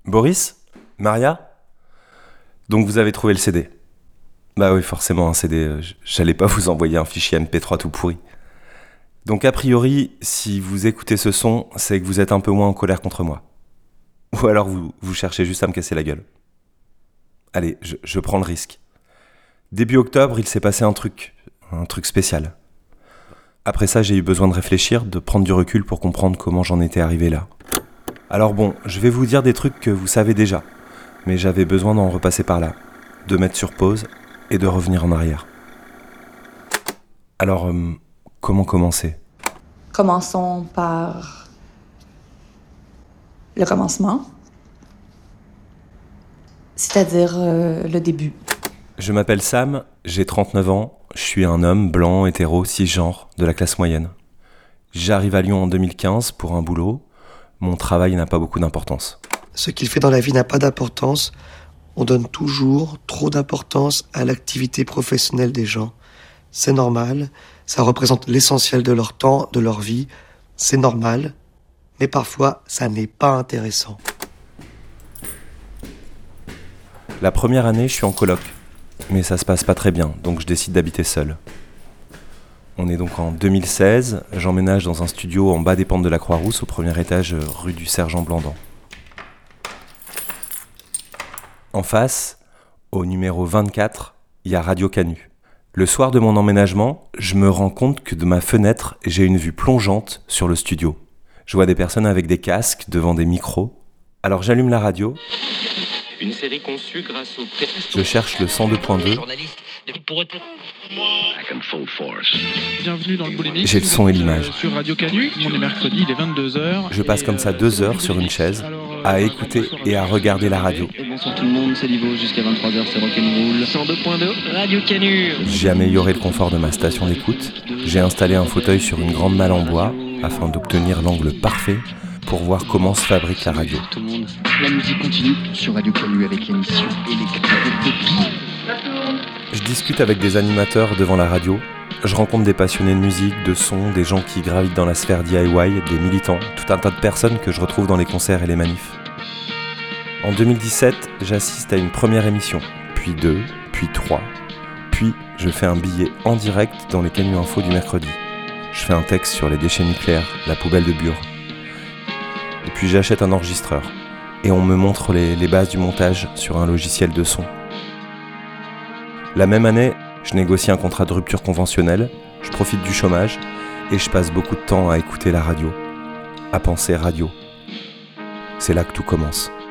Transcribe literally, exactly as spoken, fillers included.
Boris ? Maria ? Donc vous avez trouvé le C D ? Bah oui, forcément, un C D, euh, j'allais pas vous envoyer un fichier M P trois tout pourri. Donc a priori, si vous écoutez ce son, c'est que vous êtes un peu moins en colère contre moi. Ou alors vous, vous cherchez juste à me casser la gueule. Allez, je, je prends le risque. Début octobre, il s'est passé un truc, un truc spécial. Après ça, j'ai eu besoin de réfléchir, de prendre du recul pour comprendre comment j'en étais arrivé là. Alors bon, je vais vous dire des trucs que vous savez déjà, mais j'avais besoin d'en repasser par là, de mettre sur pause et de revenir en arrière. Alors, euh, comment commencer ? Commençons par le commencement, c'est-à-dire euh, le début. Je m'appelle Sam, j'ai trente-neuf ans, je suis un homme blanc, hétéro, cisgenre, de la classe moyenne. J'arrive à Lyon en deux mille quinze pour un boulot. Mon travail n'a pas beaucoup d'importance. Ce qu'il fait dans la vie n'a pas d'importance. On donne toujours trop d'importance à l'activité professionnelle des gens. C'est normal, ça représente l'essentiel de leur temps, de leur vie. C'est normal, mais parfois, ça n'est pas intéressant. La première année, je suis en coloc. Mais ça se passe pas très bien, donc je décide d'habiter seul. On est donc en deux mille seize, j'emménage dans un studio en bas des pentes de la Croix-Rousse, au premier étage, rue du Sergent Blandan. En face, au numéro vingt-quatre, il y a Radio Canu. Le soir de mon emménagement, je me rends compte que de ma fenêtre, j'ai une vue plongeante sur le studio. Je vois des personnes avec des casques devant des micros. Alors j'allume la radio. Une série conçue grâce au... Je cherche le cent deux point deux. Bienvenue dans le Boulimique. J'ai le son et l'image. Sur Radio Canu, on est mercredi, il est vingt-deux heures. Je passe comme ça deux heures sur une chaise à écouter et à regarder la radio. Et bonsoir tout le monde, c'est Livo, jusqu'à vingt-trois heures c'est Rock'n'Roll. cent deux point deux, Radio Canu. J'ai amélioré le confort de ma station d'écoute. J'ai installé un fauteuil sur une grande malle en bois afin d'obtenir l'angle parfait pour voir comment se fabrique la radio. Tout le monde. La musique continue sur Radio Canu avec l'émission Electro. Je discute avec des animateurs devant la radio. Je rencontre des passionnés de musique, de son, des gens qui gravitent dans la sphère D I Y, des militants, tout un tas de personnes que je retrouve dans les concerts et les manifs. En deux mille dix-sept, j'assiste à une première émission, puis deux, puis trois, puis je fais un billet en direct dans les Canu Info du mercredi. Je fais un texte sur les déchets nucléaires, la poubelle de Bure. Et puis j'achète un enregistreur, et on me montre les, les bases du montage sur un logiciel de son. La même année, je négocie un contrat de rupture conventionnelle, je profite du chômage et je passe beaucoup de temps à écouter la radio, à penser radio. C'est là que tout commence.